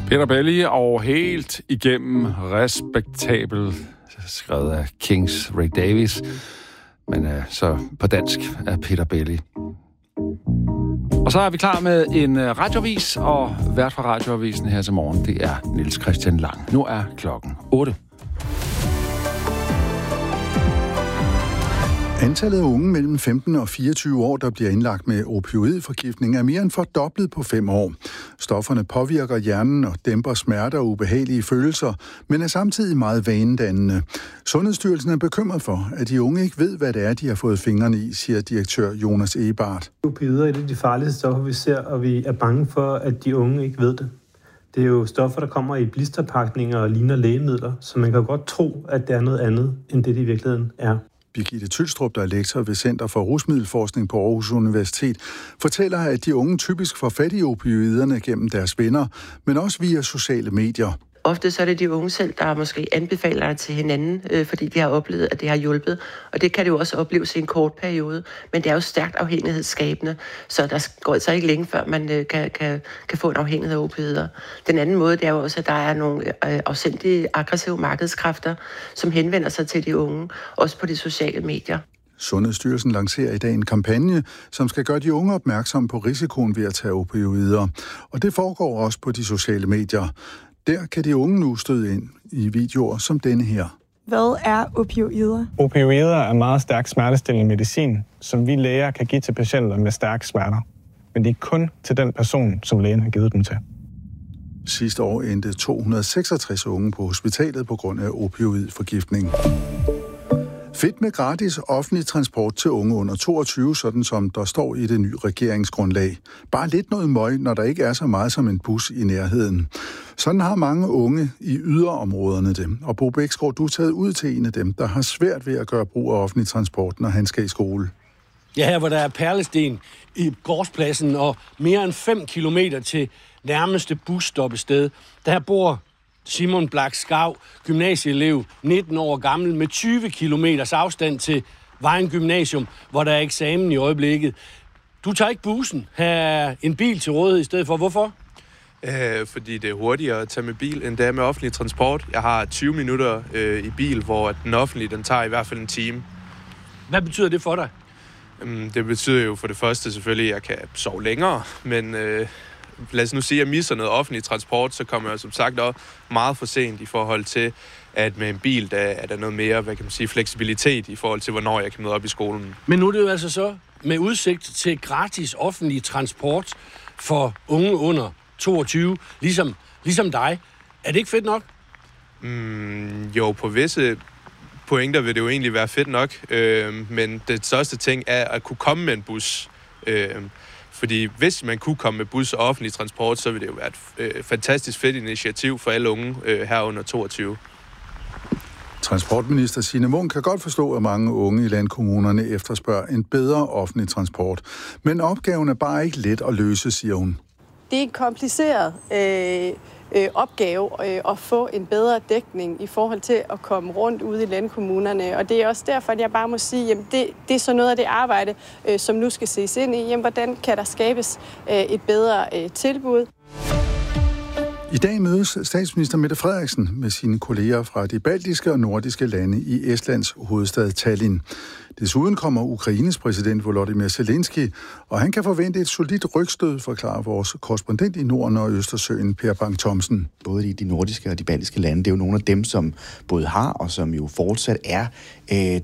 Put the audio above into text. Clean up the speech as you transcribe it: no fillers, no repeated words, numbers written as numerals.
Peter Belli og helt igennem respektabel, skrevet af Kings Rick Davies, men så på dansk af Peter Belli. Og så er vi klar med en radioavis, og vært fra radioavisen her til morgen, det er Niels Christian Lang. Nu er klokken 8. Antallet af unge mellem 15 og 24 år, der bliver indlagt med opioidforgiftning, er mere end fordoblet på 5 år. Stofferne påvirker hjernen og dæmper smerter og ubehagelige følelser, men er samtidig meget vanedannende. Sundhedsstyrelsen er bekymret for, at de unge ikke ved, hvad det er, de har fået fingrene i, siger direktør Jonas Ebart. Opioider er de farligste stoffer, vi ser, og vi er bange for, at de unge ikke ved det. Det er jo stoffer, der kommer i blisterpakninger og ligner lægemidler, så man kan godt tro, at det er noget andet, end det i virkeligheden er. Birgitte Tylstrup, der er lektor ved Center for Rusmiddelforskning på Aarhus Universitet, fortæller, at de unge typisk får fat i opioiderne gennem deres venner, men også via sociale medier. Ofte så er det de unge selv, der måske anbefaler det til hinanden, fordi de har oplevet, at det har hjulpet. Og det kan det jo også opleves i en kort periode. Men det er jo stærkt afhængighedsskabende, så der går så ikke længe før, man kan få en afhængighed af opioider. Den anden måde, det er jo også, at der er nogle afsindige aggressive markedskræfter, som henvender sig til de unge, også på de sociale medier. Sundhedsstyrelsen lancerer i dag en kampagne, som skal gøre de unge opmærksom på risikoen ved at tage opioider. Og det foregår også på de sociale medier. Der kan de unge nu støde ind i videoer som denne her. Hvad er opioider? Opioider er meget stærk smertestillende medicin, som vi læger kan give til patienter med stærke smerter. Men det er kun til den person, som lægen har givet dem til. Sidste år endte 266 unge på hospitalet på grund af opioidforgiftning. Fedt med gratis offentlig transport til unge under 22, sådan som der står i det nye regeringsgrundlag. Bare lidt noget møg, når der ikke er så meget som en bus i nærheden. Sådan har mange unge i yderområderne det. Og Bo Bæksgaard, du er taget ud til en af dem, der har svært ved at gøre brug af offentlig transport, når han skal i skole. Ja, her hvor der er perlesten i gårdspladsen og mere end 5 kilometer til nærmeste busstoppested. Der bor Simon Blak Skav, gymnasieelev, 19 år gammel, med 20 kilometers afstand til Vejen Gymnasium, hvor der er eksamen i øjeblikket. Du tager ikke bussen, have en bil til rådighed i stedet for. Hvorfor? Fordi det er hurtigere at tage med bil, end det er med offentlig transport. Jeg har 20 minutter i bil, hvor den offentlige, den tager i hvert fald en time. Hvad betyder det for dig? Det betyder jo for det første selvfølgelig, at jeg kan sove længere, men lad os nu sige, at jeg misser noget offentlig transport, så kommer jeg som sagt også meget for sent i forhold til, at med en bil, der er der noget mere, hvad kan man sige, fleksibilitet i forhold til, hvornår jeg kan møde op i skolen. Men nu er det jo altså så med udsigt til gratis offentlig transport for unge under 22, ligesom dig. Er det ikke fedt nok? Jo, på visse pointer vil det jo egentlig være fedt nok, men det største ting er at kunne komme med en bus. Fordi hvis man kunne komme med bus og offentlig transport, så ville det jo være et fantastisk fedt initiativ for alle unge her under 22. Transportminister Signe Munk kan godt forstå, at mange unge i landkommunerne efterspørger en bedre offentlig transport. Men opgaven er bare ikke let at løse, siger hun. Det er en kompliceret opgave at få en bedre dækning i forhold til at komme rundt ude i landkommunerne. Og det er også derfor, at jeg bare må sige, at det er så noget af det arbejde, som nu skal ses ind i. Jamen, hvordan kan der skabes et bedre tilbud? I dag mødes statsminister Mette Frederiksen med sine kolleger fra de baltiske og nordiske lande i Estlands hovedstad Tallinn. Desuden kommer Ukraines præsident Volodymyr Zelensky, og han kan forvente et solidt rygstød, forklarer vores korrespondent i Norden og Østersøen, Per Bang-Thomsen. Både de nordiske og de baltiske lande, det er jo nogle af dem, som både har og som jo fortsat er